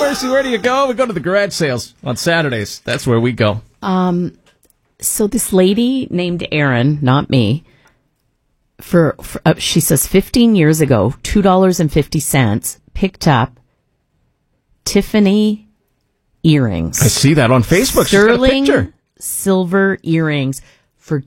Marcy, where do you go? We go to the garage sales on Saturdays. That's where we go. So this lady named Erin, not me, she says 15 years ago, $2.50, picked up Tiffany earrings. I see that on Facebook. Sterling She's got a picture. Silver earrings for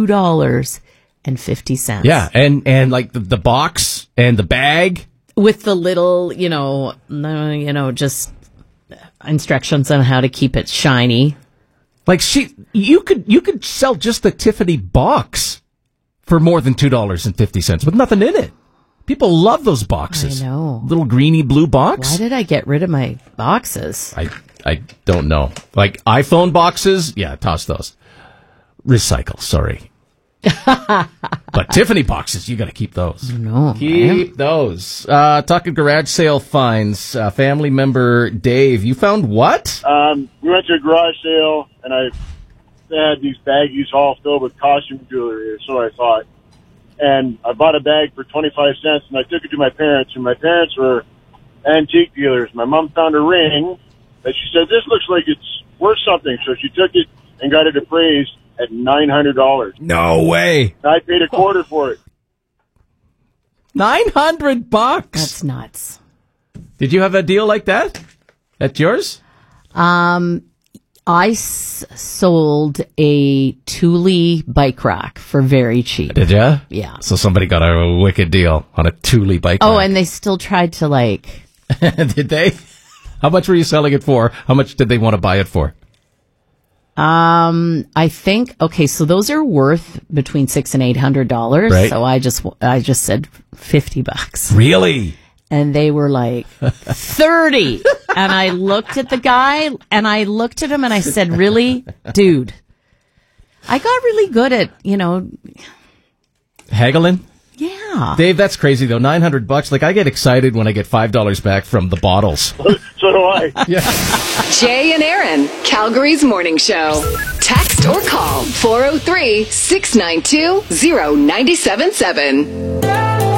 $2.50. Yeah, and like the box and the bag. With the little, just instructions on how to keep it shiny. Like you could sell just the Tiffany box for more than $2.50 with nothing in it. People love those boxes. I know. Little greeny blue box. Why did I get rid of my boxes? I don't know. Like iPhone boxes, yeah, toss those. Recycle, sorry. But Tiffany boxes, you got to keep those. No, Keep those. Talking garage sale finds. Family member Dave, you found what? We went to a garage sale, and they had these baggies all filled with costume jewelry, or so I thought. And I bought a bag for 25 cents, and I took it to my parents, and my parents were antique dealers. My mom found a ring that she said, this looks like it's worth something. So she took it and got it appraised at $900. No way. I paid a quarter for it. $900. That's nuts. Did you have a deal like that? That's yours? I sold a Thule bike rack for very cheap. Did ya? Yeah. So somebody got a wicked deal on a Thule bike Oh, rack. and they still tried to Did they? How much were you selling it for? How much did they want to buy it for? I think, okay, so those are worth between $600 and $800. Right. So I just said $50. Really? And they were like, 30. And I looked at the guy and I looked at him and I said, really, dude? I got really good at, Haggling? yeah. Dave, that's crazy though. $900. Like I get excited when I get $5 back from the bottles. So do I. Yeah. Jay and Aaron, Calgary's morning show. Text or call 403-692-0977.